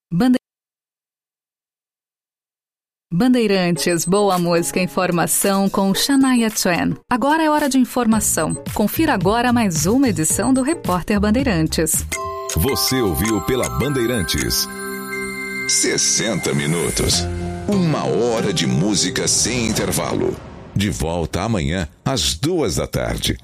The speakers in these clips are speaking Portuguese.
Bandeirantes, boa música e informação com Shania Twain. Agora é hora de informação. Confira agora mais uma edição do Repórter Bandeirantes. Você ouviu pela Bandeirantes 60 minutos. 1 hora de música sem intervalo. De volta amanhã às 14h.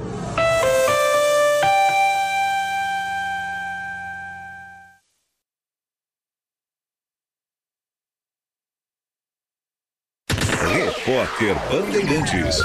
Repórter Bandeirantes.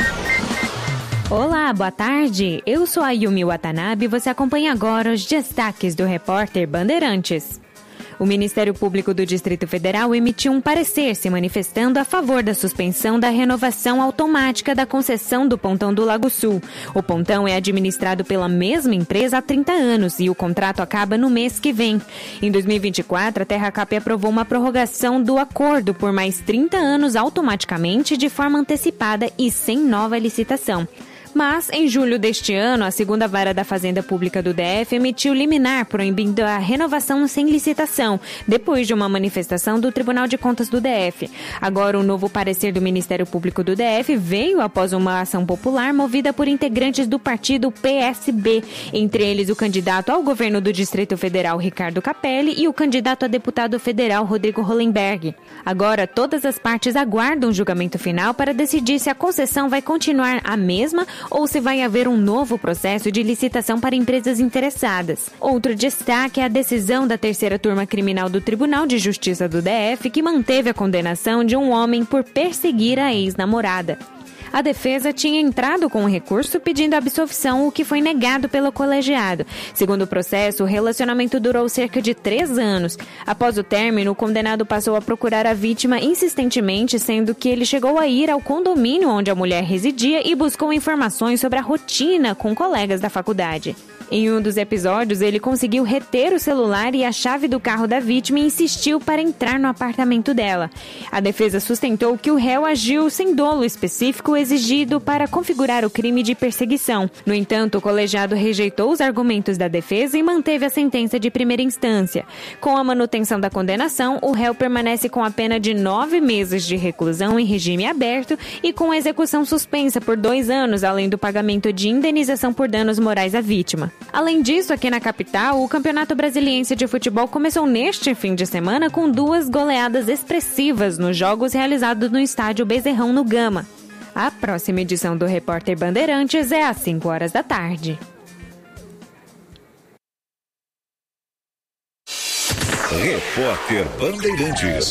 Olá, boa tarde. Eu sou a Yumi Watanabe e você acompanha agora os destaques do Repórter Bandeirantes. O Ministério Público do Distrito Federal emitiu um parecer se manifestando a favor da suspensão da renovação automática da concessão do Pontão do Lago Sul. O pontão é administrado pela mesma empresa há 30 anos e o contrato acaba no mês que vem. Em 2024, a Terracap aprovou uma prorrogação do acordo por mais 30 anos automaticamente de forma antecipada e sem nova licitação. Mas, em julho deste ano, a segunda vara da Fazenda Pública do DF emitiu liminar proibindo a renovação sem licitação, depois de uma manifestação do Tribunal de Contas do DF. Agora, o novo parecer do Ministério Público do DF veio após uma ação popular movida por integrantes do partido PSB, entre eles o candidato ao governo do Distrito Federal, Ricardo Capelli, e o candidato a deputado federal, Rodrigo Hollenberg. Agora, todas as partes aguardam o julgamento final para decidir se a concessão vai continuar a mesma ou se vai haver um novo processo de licitação para empresas interessadas. Outro destaque é a decisão da terceira turma criminal do Tribunal de Justiça do DF, que manteve a condenação de um homem por perseguir a ex-namorada. A defesa tinha entrado com um recurso pedindo absolvição, o que foi negado pelo colegiado. Segundo o processo, o relacionamento durou cerca de 3 anos. Após o término, o condenado passou a procurar a vítima insistentemente, sendo que ele chegou a ir ao condomínio onde a mulher residia e buscou informações sobre a rotina com colegas da faculdade. Em um dos episódios, ele conseguiu reter o celular e a chave do carro da vítima e insistiu para entrar no apartamento dela. A defesa sustentou que o réu agiu sem dolo específico exigido para configurar o crime de perseguição. No entanto, o colegiado rejeitou os argumentos da defesa e manteve a sentença de primeira instância. Com a manutenção da condenação, o réu permanece com a pena de 9 meses de reclusão em regime aberto e com a execução suspensa por 2 anos, além do pagamento de indenização por danos morais à vítima. Além disso, aqui na capital, o Campeonato Brasiliense de Futebol começou neste fim de semana com 2 goleadas expressivas nos jogos realizados no estádio Bezerrão no Gama. A próxima edição do Repórter Bandeirantes é às 5 horas da tarde. Repórter Bandeirantes.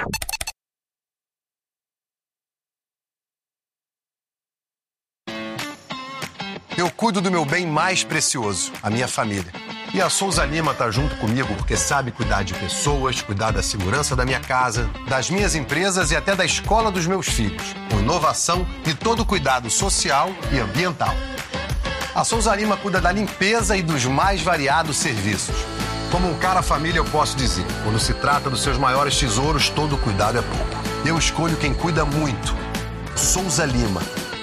Eu cuido do meu bem mais precioso, a minha família. E a Souza Lima tá junto comigo porque sabe cuidar de pessoas, cuidar da segurança da minha casa, das minhas empresas e até da escola dos meus filhos, com inovação e todo o cuidado social e ambiental. A Souza Lima cuida da limpeza e dos mais variados serviços. Como um cara família, eu posso dizer, quando se trata dos seus maiores tesouros, todo cuidado é pouco. Eu escolho quem cuida muito. Souza Lima.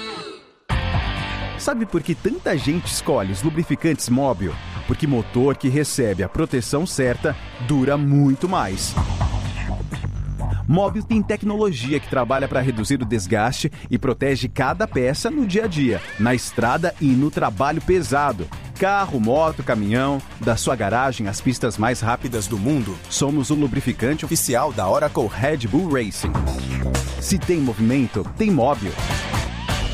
Sabe por que tanta gente escolhe os lubrificantes Móbil? Porque motor que recebe a proteção certa dura muito mais. Móbil tem tecnologia que trabalha para reduzir o desgaste e protege cada peça no dia a dia, na estrada e no trabalho pesado. Carro, moto, caminhão, da sua garagem às pistas mais rápidas do mundo, somos o lubrificante oficial da Oracle Red Bull Racing. Se tem movimento, tem Móbil.